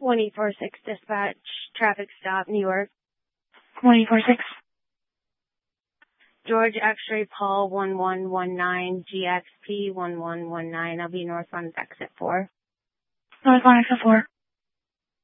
24-6 dispatch, traffic stop, New York. 24-6. George X-ray Paul 1119, GXP 1119. I'll be northbound exit 4. Northbound exit 4.